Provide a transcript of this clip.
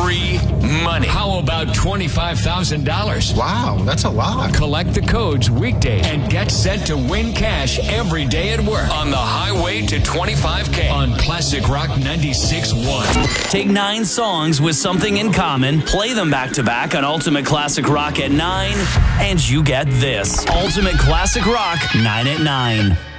free money. How about $25,000? Wow, that's a lot. Collect the codes weekdays and get set to win cash every day at work on the highway to 25K on Classic Rock 96.1. Take 9 songs with something in common, play them back to back on Ultimate Classic Rock at 9, and you get this. Ultimate Classic Rock 9 at 9.